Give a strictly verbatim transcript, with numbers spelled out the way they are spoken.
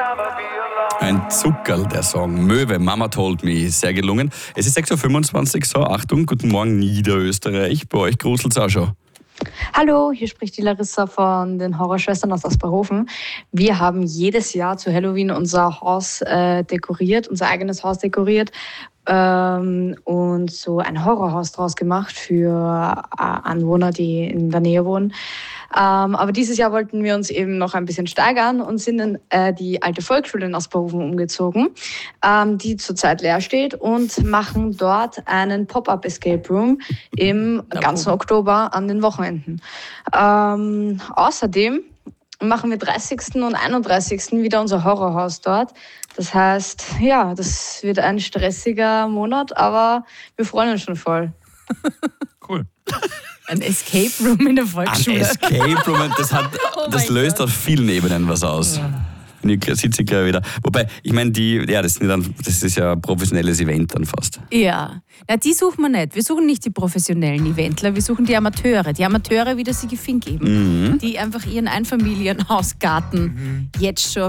Ein Zuckerl, der Song. Möwe, Mama Told Me. Sehr gelungen. Es ist sechs Uhr fünfundzwanzig, so Achtung, guten Morgen Niederösterreich. Bei euch gruselt's auch schon. Hallo, hier spricht die Larissa von den Horrorschwestern aus Asperhofen. Wir haben jedes Jahr zu Halloween unser Haus äh, dekoriert, unser eigenes Haus dekoriert ähm, und so ein Horrorhaus draus gemacht für äh, Anwohner, die in der Nähe wohnen. Ähm, aber dieses Jahr wollten wir uns eben noch ein bisschen steigern und sind in äh, die alte Volksschule in Asperhofen umgezogen, ähm, die zurzeit leer steht, und machen dort einen Pop-up Escape Room im ganzen Oktober an den Wochenenden. Ähm, außerdem machen wir dreißigsten und einunddreißigsten wieder unser Horrorhaus dort. Das heißt, ja, das wird ein stressiger Monat, aber wir freuen uns schon voll. Cool. Ein Escape Room in der Volksschule. Ein Escape Room, das, hat, Oh das mein löst Gott. auf vielen Ebenen was aus. Ja. Ich sitze gerade wieder. Wobei, ich meine, die, ja, das, sind dann, das ist ja ein professionelles Event dann fast. Ja, na, die suchen wir nicht. Wir suchen nicht die professionellen Eventler, wir suchen die Amateure. Die Amateure, wie das sie Gefink geben, Mhm. die einfach ihren Einfamilienhausgarten mhm. jetzt schon